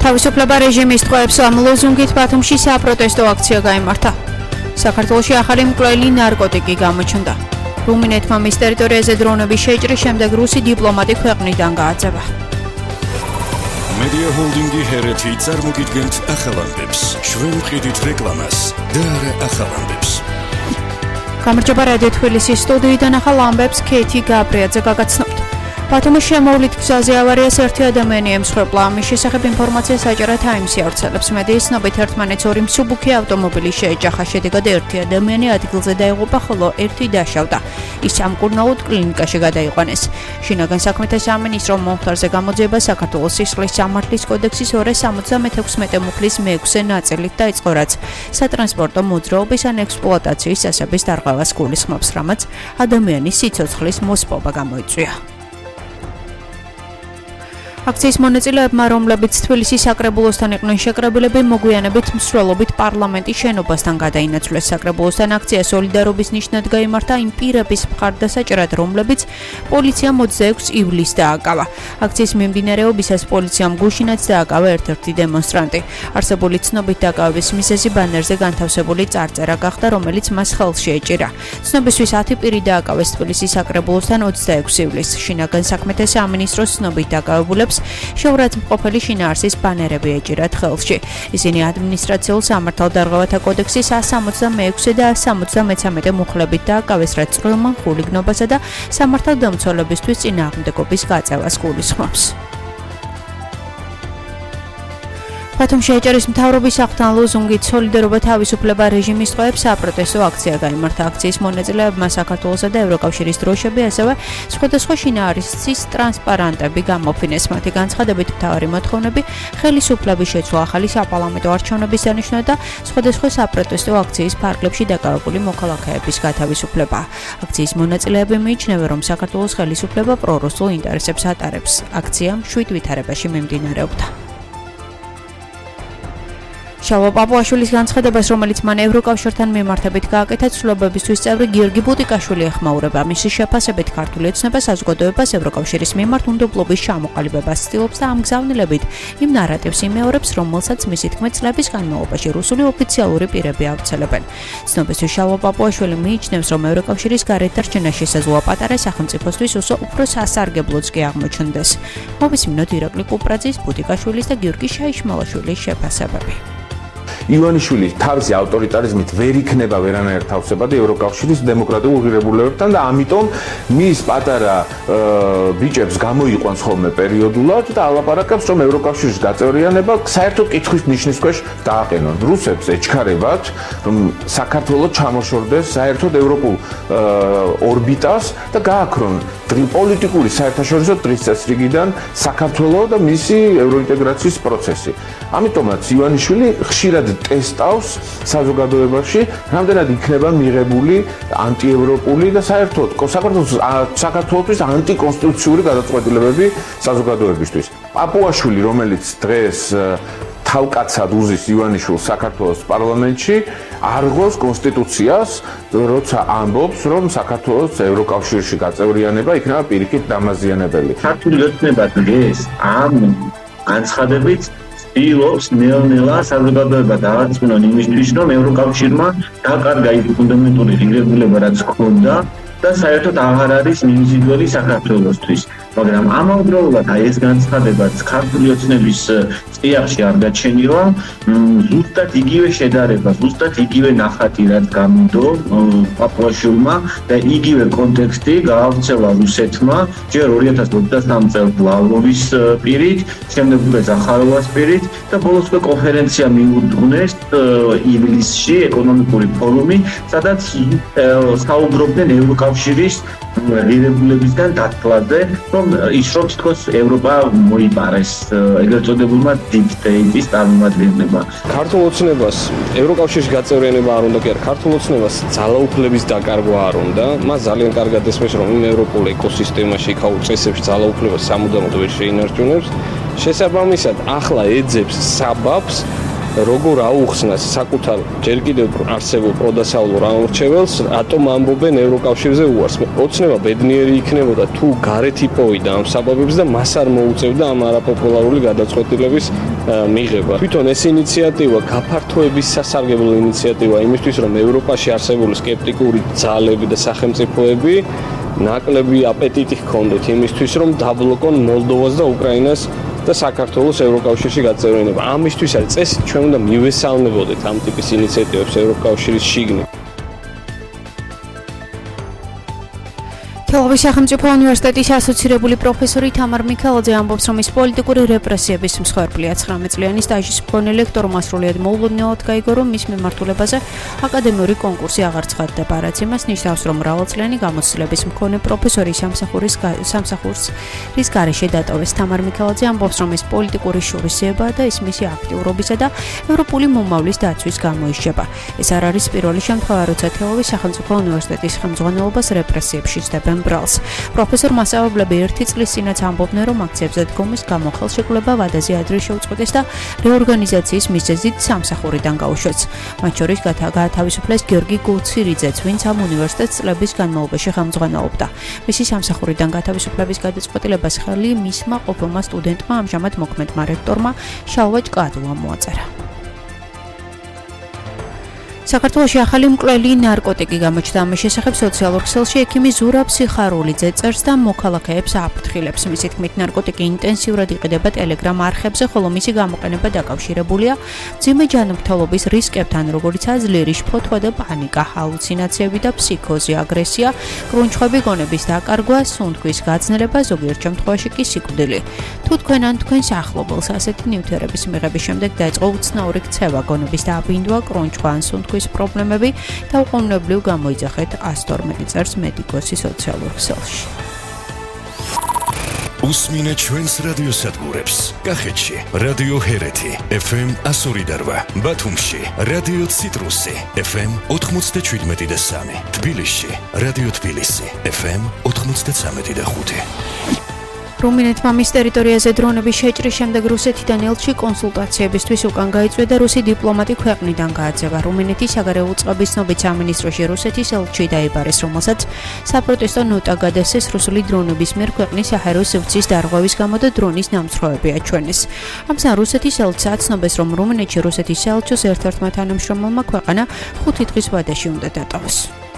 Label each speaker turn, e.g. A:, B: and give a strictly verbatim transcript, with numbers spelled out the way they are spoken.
A: თავისუფლება რეჟიმის ტყვეებს ამ ლოზუნგით ბათუმში საპროტესტო აქცია გაიმართა. საქართველოში ახალი მკვლელი ნარკოტიკი გამოჩნდა. რუმინეთმა მის ტერიტორიაზე დრონების შეჭრის შემდეგ რუსი დიპლომატი ქვეყნიდან გააძევა.
B: Media Holding-ი ჰერეთი წარმოგიდგენთ ახალამდებს. ჩვენ ვყიდით რეკლამას და არა ახალამდებს.
A: გამარჯობა რადიო თბილისის სტუდიიდან ახალ ამბებს ქეთი გაბრიაძე გაგაცნობთ. ბათუმის შემოვლით გზაზე ავარიას ერთი ადამიანი ემსხვერპლა. ამის შესახებ ინფორმაცია საჭირო Times-ი ავრცელებს. მედიის ცნობით ერთმანეთს ორი მსუბუქი ავტომობილი შეეჯახა. შედეგად ერთი ადამიანი ადგილზე დაიღუპა, ხოლო ერთი დაშავდა. ის სამკურნალოდ კლინიკაში გადაიყვანეს. შინაგან საქმეთა სამინისტრო მომხდარზე გამოძიება საქართველოს სისხლის სამართლის კოდექსის ორას სამოცდამექვსმეტე მუხლის მეექვსე ნაწილით დაიწყო, რაც სატრანსპორტო მოძრაობის ან ექსპლუატაციის წესების დარღვევას გულისხმობს, რამაც ადამიანის სიცოცხლის მოსპობა გამოიწვია. აქციის მონაწილეებმა, რომლებიც თბილისის საკრებულოსთან იყვნენ შეკრებილები, მოგვიანებით მსვლელობით პარლამენტის შენობასთან გადაინაცვლეს. საკრებულოსთან აქცია სოლიდარობის ნიშნად გაიმართა იმ პირების მხარდასაჭრად, რომლებიც პოლიციამ ოცდაექვსი ივლისს დააკავა. აქციის მიმდინარეობისას პოლიციამ გუშინაც დააკავა ერთ-ერთი დემონსტრანტი. არსებული ცნობით დაკავების მიზეზი ბანერზე განთავსებული წარწერა გახდა, რომელიც მას ხელში ეჭირა. ცნობისთვის ათი პირი დააკავეს თბილისის საკრებულოსთან ოცდაექვსი ივლისს. შინაგან საქმეთა სამინისტროს ცნობით დაკავებულებს შეურაცხმყოფელი შინაარსის ბანერები ეჭირათ ხელში. ისინი ადმინისტრაციულ სამართალდარღვევათა კოდექსის სто სამოცდამეექვსე და სто სამოცდამეცამეტე მუხლებით დააკავეს, რაც წვრილმან ხულიგნობასა და სამართალდამცველებისთვის წინააღმდეგობის გაწევას გულისხმობს. ბათუმში ეჭერის მთავრობის აღთან ლოზუნგით სოლიდარობა თავისუფლება რეჟიმის ტყვეებს საპროტესტო აქცია გაიმართა. აქციის მონაწილეებმა საქართველოსა და ევროკავშირის დროშები, ასევე სხვადასხვა შინაარსის ტრანსპარანტები გამოფინეს. მათი განცხადებით მთავარი მოთხოვნები ხელისუფლების შეცვლა, ახალი საპარლამენტო არჩევნების დანიშვნა და სხვადასხვა საპროტესტო აქციის ფარგლებში დაკავებული მოქალაქეების გათავისუფლება. აქციის მონაწილეები მიიჩნევენ, რომ საქართველოს ხელისუფლება პრორუსულ ინტერესებს ატარებს. აქცია შვიდ ვითარებაში მიმდინარეობდა. შალვა პაპუაშვილის განცხადებას, რომელიც მან ევროკავშირთან მიმართებით გააკეთა, ცვლილებებისთვის წევრი გიორგი ბუტიკაშვილი ეხმაურება. მისი შეფასებით ქართული ოცნება საზოგადოებას ევროკავშირის მიმართ უნდობლობის ჩამოყალიბებას ცდილობს და ამ გზავნილებით იმ ნარატივს იმეორებს, რომელსაც მისი თქმით წლების განმავლობაში რუსული ოფიციალური პირები ავრცელებენ. ცნობისთვის შალვა პაპუაშვილი მიიჩნევს, რომ ევროკავშირის გარეთ დარჩენა შესაძლოა პატარა სახელმწიფოსთვის უფრო სასარგებლოც კი აღმოჩნდეს. მოვისმინოთ ირაკლი კუპრაძის, ბუტიკაშვილის და გიორგი შაიშმალაშვილის შეფასებები.
C: ივანიშვილი თავისი ავტორიტარიზმით ვერ იქნება ვერანაირ თავსებადი ევროკავშირის დემოკრატიულ ღირებულებებთან და ამიტომ მის პატარა ბიჭებს გამოიყვანს ხოლმე პერიოდულად და ალაპარაკებს, რომ ევროკავშირის გაწევრიანება საერთოდ კითხვის ნიშნის ქვეშ დააყენონ. რუსებს ეჩქარებათ, რომ საქართველო ჩამოშორდეს საერთოდ ევროპულ ორბიტას და გააქრონ პოლიტიკური საერთაშორისო დღის წესრიგიდან საქართველო და მისი ევროინტეგრაციის პროცესი. ამიტომაც ივანიშვილი ხშირად ტესტავს საზოგადოებაში, რამდენად იქნება მიღებული ანტიევროპული და საერთოდ საქართველოს ანტიკონსტიტუციური გადაწყვეტილებები საზოგადოებისთვის. პაპუაშვილი, რომელიც დღეს თავკაცად უზის ივანიშვილს საქართველოს პარლამენტში, არღოს კონსტიტუციას, როცა ამბობს, რომ საქართველოს ევროკავშირში გაწევრიანება იქნება პირიქით დამაზიანებელი.
D: ქართული ოცნება დღეს ამ განცხადებით ცდილობს ნელ-ნელა საზოგადოება დააწმუნონ იმისთვის, რომ ევროკავშირმა დაკარგა ის ფუნდამენტური ღირებულება, რაც ჰქონდა და საერთოდ აღარ არის მიმზიდველი საქართველოსთვის. მაგრამ ამავდროულად აი ეს განცხადებაც ქართული ოცნების წიაღში არ გაჩენილა, ზუსტად იგივე შედარება, ზუსტად იგივე ნახატი, რაც გამოდო პაპუაშვილმა და იგივე კონტექსტი გაავრცელა რუსეთმა, ჯერ ორი ათას ოცდასამი წელს ლავროვის პირით, შემდეგ უკვე ზახაროვას პირით და ბოლოს უკვე კონფერენცია მიუძღვნეს ივლისში, ეკონომიკური ფორუმი, სადაც საუბრობდნენ ევროკავშირის ღირებულებისგან დათვლაზე, რომ ის რომ თქოს ევროპა მოიპარეს ეგრეთ წოდებულმა deep state-ის წარმომადგენლებმა.
E: ქართულ ოცნებას ევროკავშირის გაწევრიანება არ უნდა, კი არა, ქართულ ოცნებას ძალაუფლების დაკარგვა არ უნდა. მას ძალიან კარგად ესმის, რომ იმ ევროპულ ეკოსისტემაში, იქაურ წესებში ძალაუფლებას სამუდამოდ ვერ შეინარჩუნებს. შესაბამისად, ახლა ეძებს საბაბს როგორ აუხსნას საკუთარ ჯერ კიდევ არსებულ პროდასავლურ ამორჩეველს, რატომ ამბობენ ევროკავშირზე უარს. ოცნება ბედნიერი იქნებოდა თუ გარეთ იპოვიდა ამ საბაბებს და მას არ მოუწევდა ამ არაპოპულარული გადაწყვეტილების მიღება. თვითონ ეს ინიციატივა გაფართოების სასარგებლო ინიციატივა იმისთვის, რომ ევროპაში არსებული სკეპტიკური ძალები და სახელმწიფოები ნაკლები აპეტიტი ჰქონდეთ იმისთვის, რომ დაბლოკონ მოლდოვას და უკრაინას და საქართველოს ევროკავშირში გაწევრიანება. ამისთვის არის წესი, ჩვენ უნდა მივესალმებოდეთ ამ ტიპის ინიციატივებს ევროკავშირის შიგნით.
A: თელავის სახელმწიფო უნივერსიტეტის ასოცირებული პროფესორი თამარ მიქელაძე ამბობს, რომ ის პოლიტიკური რეპრესიების მსხვერპლია. ცხრამეტ წლიანი სტაჟის მქონე ლექტორმა სრულიად მოულოდნელად გაიგო, რომ მის მიმართულებაზე აკადემიური კონკურსი აღარ ცხადდება, რაც იმას ნიშნავს, რომ მრავალწლიანი გამოცდილების მქონე პროფესორი სამსახურის სამსახურს რის გარეშე დატოვეს. თამარ მიქელაძე ამბობს, რომ ეს პოლიტიკური შურისძიებაა და ის მისი აქტიურობისა და ევროპული მომავლის დაცვის გამოიშება. ეს არ არის პირველი შემთხვევა, როცა თელავის სახელმწიფო უნივერსიტეტის ხელმძღვანელობას რეპრესიებში სდებენ ბრალს. პროფესორ მასწავლებლები ერთი წლის წინაც ამბობდნენ, რომ აქციებზე დგომის გამო ხელშეკრულება ვადაზე ადრე შეუწყვეტეს და რეორგანიზაციის მიზეზით სამსახურიდან გაუშვეს. მათ შორის გაათავისუფლეს გიორგი გულცირიძეც, ვინც ამ უნივერსიტეტს წლების განმავლობაში ხელმძღვანელობდა. მისი სამსახურიდან გათავისუფლების გადაწყვეტილებას ხელი მისმა ყოფილმა სტუდენტმა, ამჟამად მოქმედმა რექტორმა შალვა ჭკაატუამ მოაწერა. საქართველოში ახალი მკვლელი ნარკოტიკი გამოჩნდა. ამის შესახებ სოციალურ ქსელში ექიმი ზურაბ სიხარულიძე წერს და მოქალაქეებს აფრთხილებს. მისი თქმით, ნარკოტიკი ინტენსიურად იყიდება ტელეგრამ არხებზე, ხოლო მისი გამოყენება დაკავშირებულია მძიმე ჯანმრთელობის რისკებთან, როგორიცაა ძლიერი შფოთვა და პანიკა, ჰალუცინაციები და ფსიქოზი, აგრესია, კრუნჩხვები, გონების დაკარგვა, სუნთქვის გაძნელება, ზოგიერთ შემთხვევაში კი სიკვდილი. თუ თქვენ ან თქვენს ახლობელს ასეთი ნივთიერების მიღების შემდეგ დაიწყო უცნაური ქცევა, გონების დააბინდვა, კრუნჩხვა ან სუნთქვის პრობლემები და უყოვნებლივ გამოიძახეთ ას თორმეტი წერს მედიკოსი სოციალურ ქსელში.
B: უსმინეთ ჩვენს რადიოსადგურებს. კახეთში რადიო ჰერეთი ეფ ემ εκατო ორი და რვა, ბათუმში რადიო ციტრუსი ეფ ემ ოთხმოცდაჩვიდმეტი და სამი, თბილისში რადიო თბილისი ეფ ემ ოთხმოცდაცამეტი და ხუთი.
A: რუმინეთმა მის ტერიტორიაზე დრონების შეჭრის შემდეგ რუსეთიდან ელჩი კონსულტაციებისთვის უკან გაიწვია და რუსი დიპლომატი ქვეყნიდან გააძევა. რუმინეთის საგარეო უწყების ცნობით სამინისტროში რუსეთის ელჩი დაიბარეს, რომელსაც საპროტესტო ნოტა გადასცეს რუსული დრონების მიერ ქვეყნის საჰაერო სივრცის დარღვევის გამო და დრონის ნამცხრობები აჩვენეს. ამასთან რუსეთის ელჩს აცნობს, რომ რუმინეთში რუსეთის საელჩოს ერთ-ერთმა თანამშრომელმა ქვეყანა ხუთი დღის ვადაში უნდა დატოვოს.